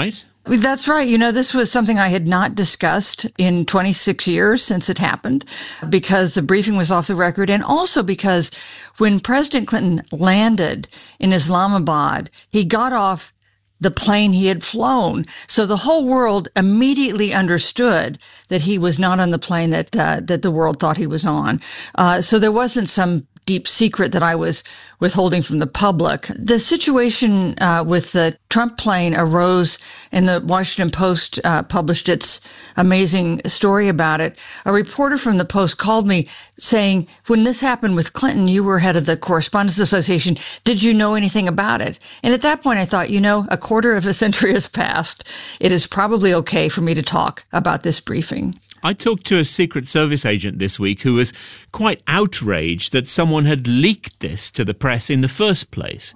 right? That's right. You know, this was something I had not discussed in 26 years since it happened, because the briefing was off the record, and also because when President Clinton landed in Islamabad, he got off the plane he had flown. So the whole world immediately understood that he was not on the plane that the world thought he was on. So there wasn't some deep secret that I was withholding from the public. The situation with the Trump plane arose, and the Washington Post published its amazing story about it. A reporter from the Post called me saying, when this happened with Clinton, you were head of the Correspondents Association. Did you know anything about it? And at that point, I thought, a quarter of a century has passed. It is probably okay for me to talk about this briefing. I talked to a Secret Service agent this week who was quite outraged that someone had leaked this to the press in the first place.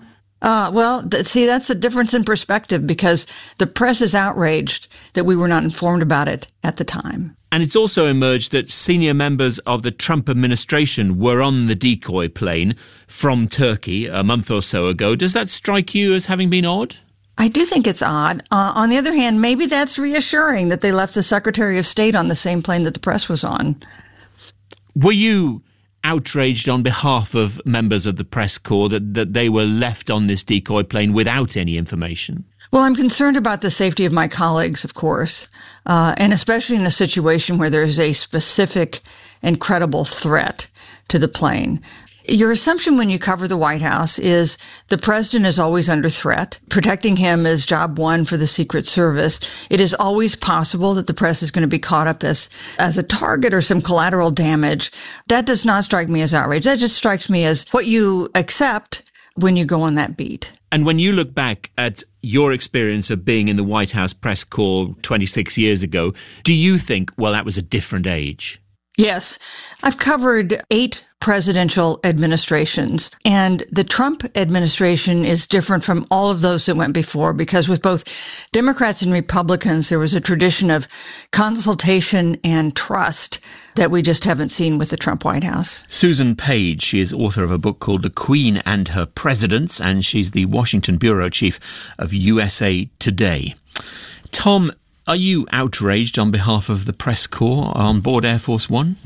See, that's the difference in perspective, because the press is outraged that we were not informed about it at the time. And it's also emerged that senior members of the Trump administration were on the decoy plane from Turkey a month or so ago. Does that strike you as having been odd? I do think it's odd. On the other hand, maybe that's reassuring that they left the Secretary of State on the same plane that the press was on. Were you outraged on behalf of members of the press corps that they were left on this decoy plane without any information? Well, I'm concerned about the safety of my colleagues, of course, and especially in a situation where there is a specific and credible threat to the plane. Your assumption when you cover the White House is the president is always under threat. Protecting him is job one for the Secret Service. It is always possible that the press is going to be caught up as a target or some collateral damage. That does not strike me as outrage. That just strikes me as what you accept when you go on that beat. And when you look back at your experience of being in the White House press corps 26 years ago, do you think, well, that was a different age? Yes. I've covered 8 presidential administrations, and the Trump administration is different from all of those that went before, because with both Democrats and Republicans, there was a tradition of consultation and trust that we just haven't seen with the Trump White House. Susan Page, she is author of a book called The Queen and Her Presidents, and she's the Washington bureau chief of USA Today. Tom, are you outraged on behalf of the press corps on board Air Force One?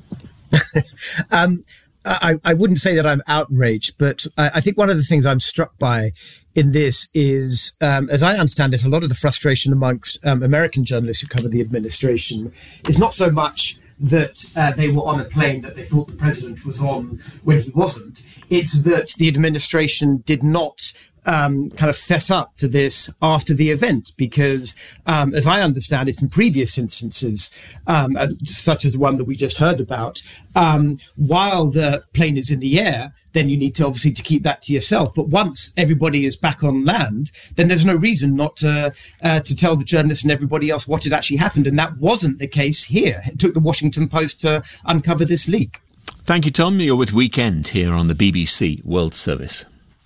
I wouldn't say that I'm outraged, but I think one of the things I'm struck by in this is, as I understand it, a lot of the frustration amongst American journalists who cover the administration is not so much that they were on a plane that they thought the president was on when he wasn't. It's that the administration did not kind of fess up to this after the event, because as I understand it in previous instances, such as the one that we just heard about, while the plane is in the air, then you need to obviously to keep that to yourself. But once everybody is back on land, then there's no reason not to tell the journalists and everybody else what had actually happened. And that wasn't the case here. It took the Washington Post to uncover this leak. Thank you, Tom. You're with Weekend here on the BBC World Service.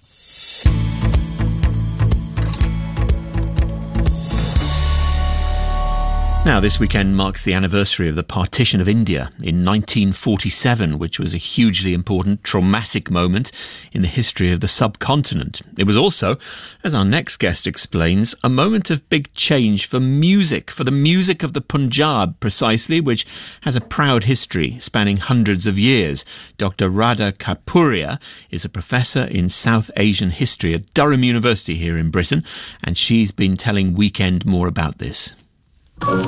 Now, this weekend marks the anniversary of the partition of India in 1947, which was a hugely important, traumatic moment in the history of the subcontinent. It was also, as our next guest explains, a moment of big change for music, for the music of the Punjab precisely, which has a proud history spanning hundreds of years. Dr. Radha Kapuria is a professor in South Asian history at Durham University here in Britain, and she's been telling Weekend more about this.